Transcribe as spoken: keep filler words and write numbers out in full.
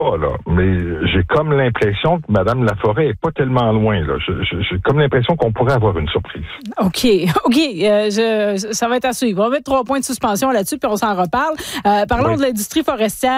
pas, là, mais j'ai comme l'impression que Mme Laforêt est pas tellement loin, là. Je, je, j'ai comme l'impression qu'on pourrait avoir une surprise. OK. OK. Euh, je, ça va être à suivre. On va mettre trois points de suspension là-dessus, puis on s'en reparle. Euh, parlons oui. de l'industrie forestière.